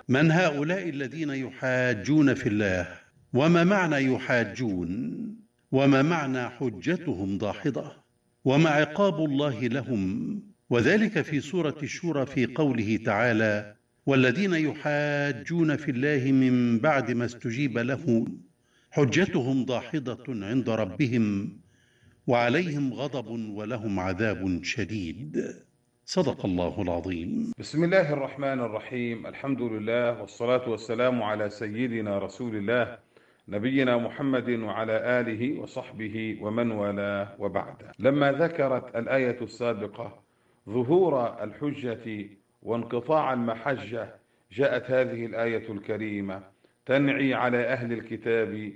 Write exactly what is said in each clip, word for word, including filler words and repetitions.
من هؤلاء الذين يحاجون في الله؟ وما معنى يحاجون؟ وما معنى حجتهم داحضة؟ وما عقاب الله لهم؟ وذلك في سورة الشورى في قوله تعالى: والذين يحاجون في الله من بعد ما استجيب له حجتهم داحضة عند ربهم وعليهم غضب ولهم عذاب شديد. صدق الله العظيم. بسم الله الرحمن الرحيم. الحمد لله والصلاة والسلام على سيدنا رسول الله نبينا محمد وعلى آله وصحبه ومن والاه، وبعد. لما ذكرت الآية السابقة ظهور الحجة وانقطاع المحجة، جاءت هذه الآية الكريمة تنعي على أهل الكتاب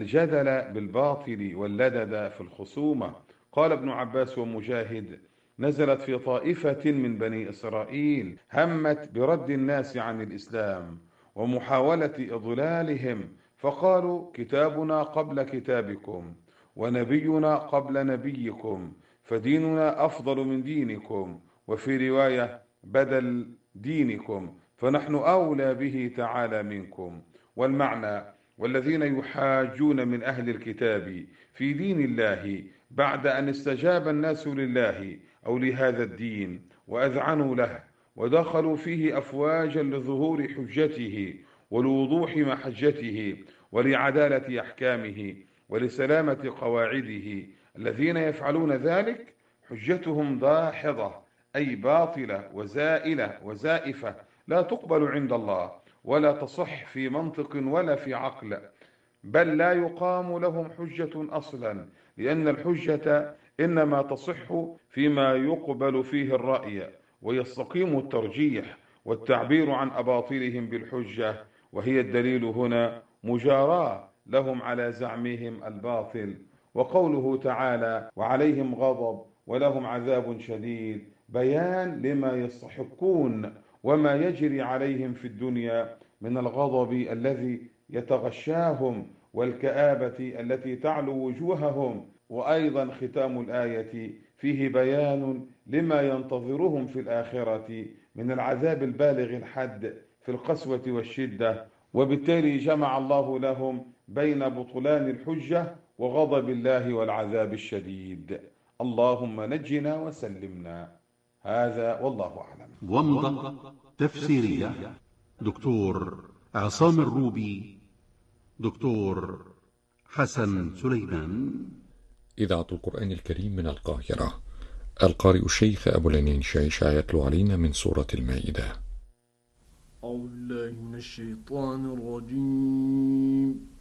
الجدل بالباطل واللدد في الخصومة. قال ابن عباس ومجاهد: نزلت في طائفة من بني إسرائيل همت برد الناس عن الإسلام ومحاولة إضلالهم، فقالوا: كتابنا قبل كتابكم ونبينا قبل نبيكم، فديننا أفضل من دينكم، وفي رواية: بدل دينكم، فنحن أولى به تعالى منكم. والمعنى: والذين يحاجون من أهل الكتاب في دين الله بعد أن استجاب الناس لله أو لهذا الدين وأذعنوا له ودخلوا فيه أفواجا لظهور حجته ولوضوح محجته ولعدالة أحكامه ولسلامة قواعده، الذين يفعلون ذلك حجتهم داحضة، أي باطلة وزائلة وزائفة، لا تقبل عند الله ولا تصح في منطق ولا في عقل، بل لا يقام لهم حجة أصلا، لأن الحجة إنما تصح فيما يقبل فيه الرأي ويستقيم الترجيح والتعبير عن أباطيلهم بالحجة، وهي الدليل هنا مجاراة لهم على زعمهم الباطل. وقوله تعالى: وعليهم غضب ولهم عذاب شديد، بيان لما يستحقون وما يجري عليهم في الدنيا من الغضب الذي يتغشاهم والكآبة التي تعلو وجوههم. وأيضا ختام الآية فيه بيان لما ينتظرهم في الآخرة من العذاب البالغ الحد في القسوة والشدة، وبالتالي جمع الله لهم بين بطلان الحجة وغضب الله والعذاب الشديد. اللهم نجنا وسلمنا. هذا والله أعلم. ومضة تفسيرية دكتور عصام الروبي، دكتور حسن سليمان. إذاعة القرآن الكريم من القاهرة. القارئ الشيخ أبو العنين شعيشة يتلو علينا من سورة المائدة. أعوذ بالله من الشيطان الرجيم.